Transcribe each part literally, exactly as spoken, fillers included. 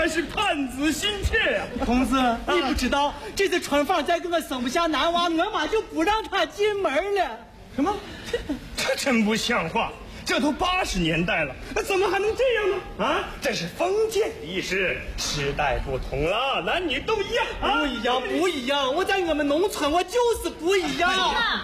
然是盼子心切呀、 啊！同志，你不知道，这次春房再给我生不下男娃，我妈就不让他进门了。 什么？这真不像话！这都八十年代了，那怎么还能这样呢？啊，这是封建历史，时代不同了，男女都一样。 啊、不一样，不一样！我在我们农村，我就是不一样。 啊！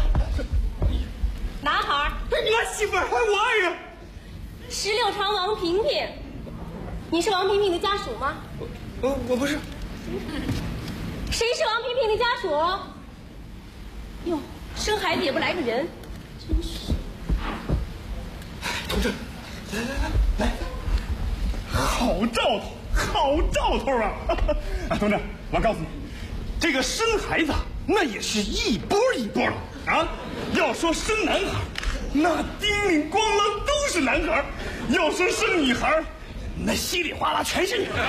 男孩， 我媳妇儿，我爱人。 十六长王萍萍，你是王萍萍的家属吗？ 我我我不是。 谁是王萍萍的家属？哟，生孩子也不来个人，真是。 同志，来来来来，好兆头，好兆头啊！啊，同志，我告诉你，这个生孩子那也是一波一波的啊。要说生男孩，那叮铃咣啷都是男孩；要说生女孩，那稀里哗啦全是女孩。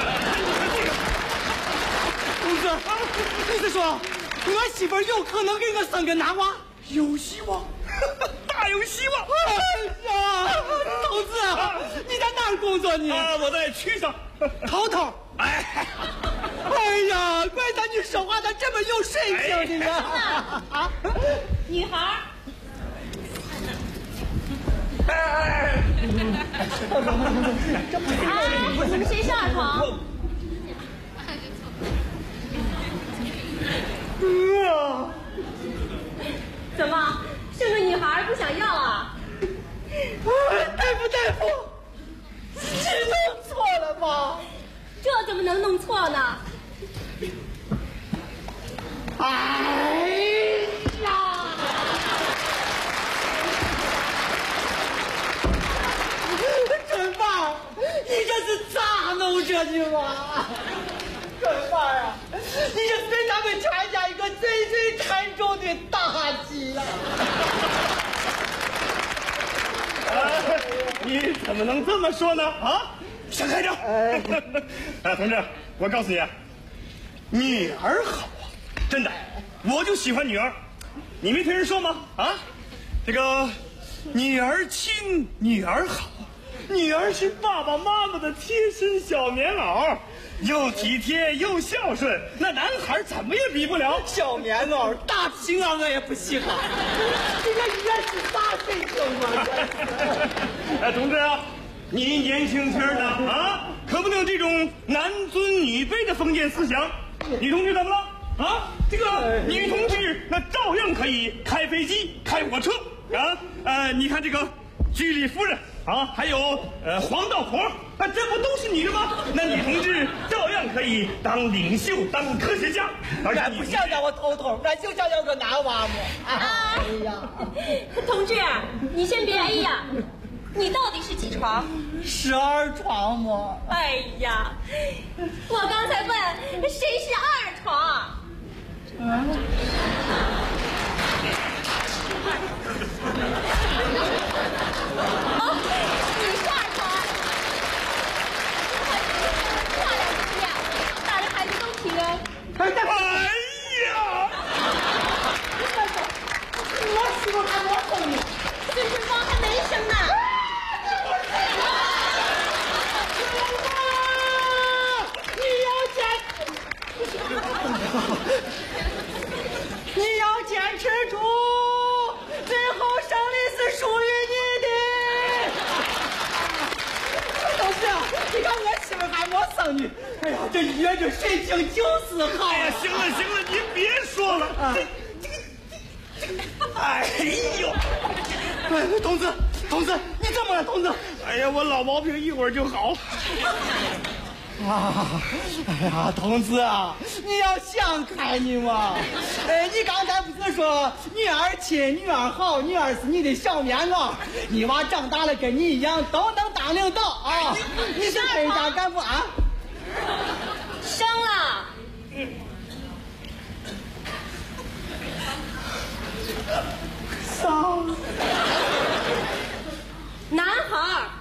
同志，你是说我媳妇有可能给我生个男娃？ 有希望。大有希望！ 哎呀，同志，你在哪儿工作呢？ 啊，我在区上。 头头， 哎， 哎呀，怪咱你说话咋这么有水平呢？ 啊，女孩。 哎哎哎，你们谁是二床？ 啊！ 怎么？生个女孩不想要啊？ 大夫大夫，你弄错了吧？ 这怎么能弄错呢？ 哎呀！准爸，你这是咋弄这的嘛？准爸呀，你这是对咱们全家一个最最沉重的打击呀！ 啊，你怎么能这么说呢？啊，想开点！哎，啊，同志，我告诉你，女儿好啊，真的，我就喜欢女儿。你没听人说吗？啊，这个女儿亲，女儿好，女儿是爸爸妈妈的贴身小棉袄。又体贴又孝顺，那男孩怎么也比不了。 小棉袄、大皮袄我也不稀罕。这个也是啥水平吗？ 哎，同志啊，你年轻轻的啊，可不能有这种男尊女卑的封建思想。女同志怎么了？啊，这个女同志那照样可以开飞机、开火车啊。呃，你看这个居里夫人啊，还有呃黄道婆。那这不都是女的吗？那女同志照样可以当领袖、当科学家。而且不想让我头头，俺就想要个男娃嘛。 啊！ 哎呀， 同志，你先别哎呀，你到底是几床？ 十二床嘛。 哎呀，我刚才问谁是二床。 嗯。 哦，你是二床。漂亮姑娘，大人孩子都体谅。 哎呀！ 我媳妇还没生呢， 孙春芳还没生呢。 你要坚，你要坚持住，最后胜利是属于你的。同志，你看我媳妇还没生呢。哎呀，这医院这水平就是好。 哎呀，行了行了，您别说了。啊、这这个这个，哎呦！ 哎，同志，同志，你怎么了，同志？ 哎呀，我老毛病一会儿就好。 啊，哎呀，同志啊，你要想开你嘛！哎，你刚才不是说女儿亲，女儿好，女儿是你的小棉袄，你娃长大了跟你一样都能当领导啊！你是谁家干部啊？ 生了。嗯。 啥？ 男孩。